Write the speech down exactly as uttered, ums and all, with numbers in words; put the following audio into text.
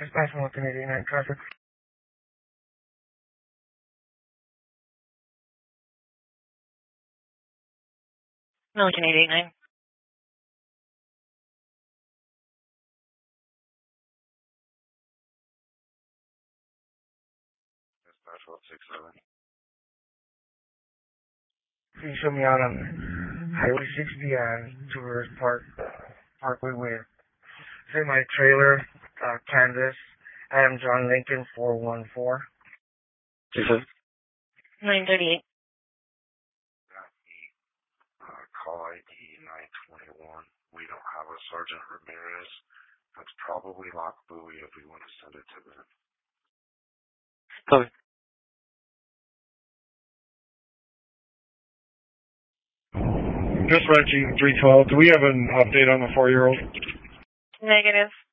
Dispatch one eighty-nine traffic. one eighty-nine. Dispatch one sixty-seven. Can you show me out on Highway sixty on Tourist Park, Parkway with, say my trailer, uh, Kansas, Adam John Lincoln four one four. nine thirty-eight. Uh, call I D nine twenty-one. We don't have a Sergeant Ramirez. That's probably Lock Buoy if we want to send it to them. Copy. Just Reggie, three twelve. Do we have an update on the four-year-old? Negative.